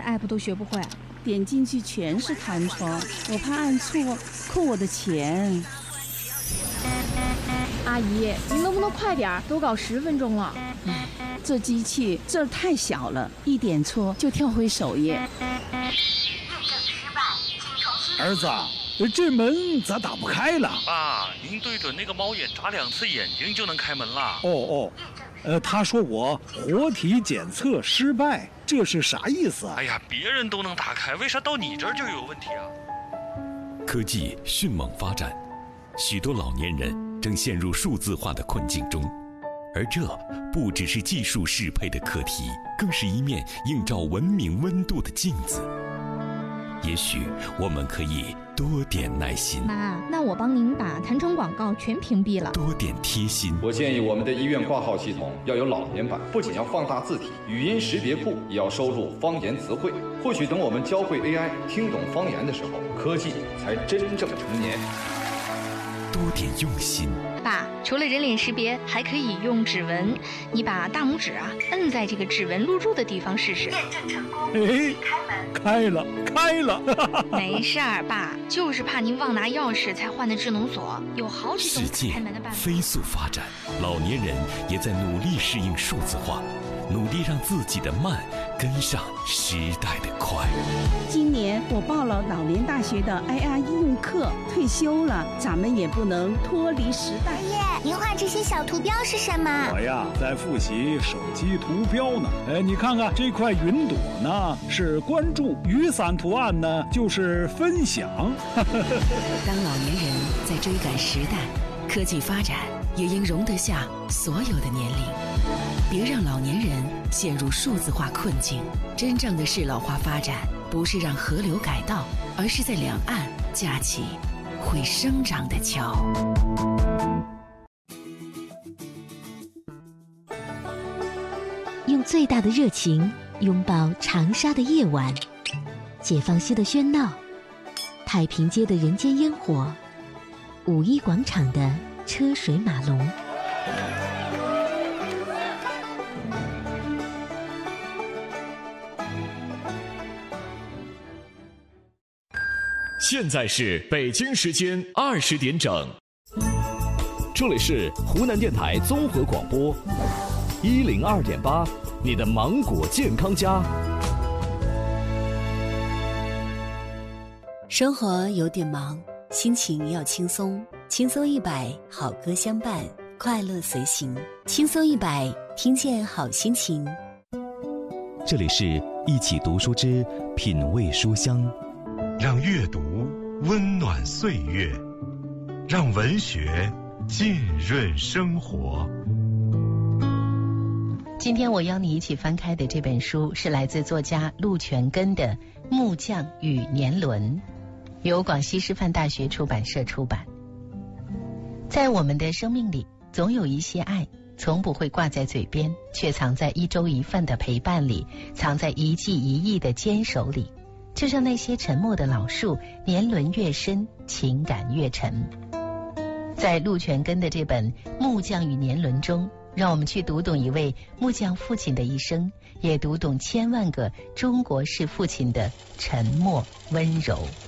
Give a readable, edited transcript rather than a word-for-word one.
app 都学不会？ 点进去全是弹窗，我怕按错扣我的钱。 阿姨，您能不能快点？都搞10分钟了。 这机器字太小了，一点错就跳回首页。 儿子，这门咋打不开了？ 爸，您对准那个猫眼眨2次眼睛就能开门了。 他说我活体检测失败，这是啥意思啊？ 哎呀，别人都能打开，为啥到你这儿就有问题啊？ 科技迅猛发展，许多老年人正陷入数字化的困境中，而这不只是技术适配的课题，更是一面映照文明温度的镜子。也许我们可以多点耐心。 妈，那我帮您把弹窗广告全屏蔽了。 多点贴心。 我建议我们的医院挂号系统要有老年版，不仅要放大字体，语音识别库也要收录方言词汇。或许等我们教会 AI 听懂方言的时候，科技才真正成年。 多点用心。 爸，除了人脸识别，还可以用指纹。你把大拇指摁在这个指纹录入的地方试试。 验证成功。开了。 没事儿，爸，就是怕您忘拿钥匙才换的智能锁，有好几种开门的办法。 世界飞速发展，老年人也在努力适应数字化，努力让自己的慢跟上时代的快。 今年我报了老年大学的 AI 应用课，退休了，咱们也不能脱离时代。 爷爷，您画这些小图标是什么？ 我呀，在复习手机图标呢。你看看这块云朵呢，是关注；雨伞图案呢，就是分享。 当老年人在追赶时代，科技发展也应容得下所有的年龄。别让老年人陷入数字化困境。真正的适老化发展，不是让河流改道，而是在两岸架起会生长的桥。 用最大的热情拥抱长沙的夜晚，解放西的喧闹，太平街的人间烟火，五一广场的车水马龙。 现在是北京时间20点整，这里是湖南电台综合广播102.8，你的芒果健康家。 生活有点忙，心情要轻松，轻松100，好歌相伴，快乐随行，轻松100，听见好心情。 这里是一起读书之品味书香。 让阅读温暖岁月，让文学浸润生活。 今天我邀你一起翻开的这本书是来自作家陆全根的《木匠与年轮》，由广西师范大学出版社出版。在我们的生命里，总有一些爱从不会挂在嘴边，却藏在一粥一饭的陪伴里，藏在一季一意的坚守里。就像那些沉默的老树，年轮越深，情感越沉。在陆全根的这本《木匠与年轮》中，让我们去读懂一位木匠父亲的一生，也读懂千万个中国式父亲的沉默温柔。